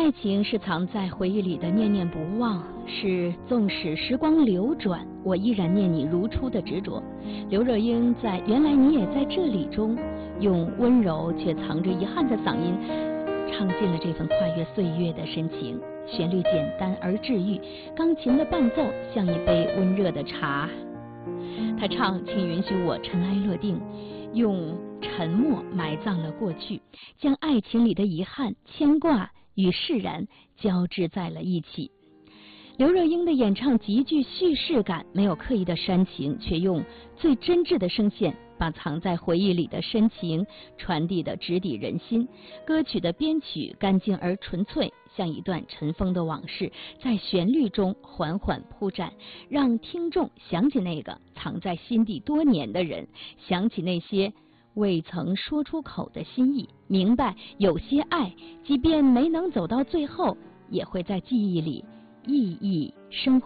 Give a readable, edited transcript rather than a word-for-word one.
爱情是藏在回忆里的念念不忘，是纵使时光流转，我依然念你如初的执着。刘若英在《原来你也在这里》中，用温柔却藏着遗憾的嗓音，唱尽了这份跨越岁月的深情。旋律简单而治愈，钢琴的伴奏像一杯温热的茶。他唱：请允许我尘埃落定，用沉默埋葬了过去，将爱情里的遗憾、牵挂与释然交织在了一起。刘若英的演唱极具叙事感，没有刻意的煽情，却用最真挚的声线把藏在回忆里的深情传递得直抵人心。歌曲的编曲干净而纯粹，像一段尘封的往事，在旋律中缓缓铺展，让听众想起那个藏在心底多年的人，想起那些未曾说出口的心意，明白有些爱即便没能走到最后，也会在记忆里熠熠生活。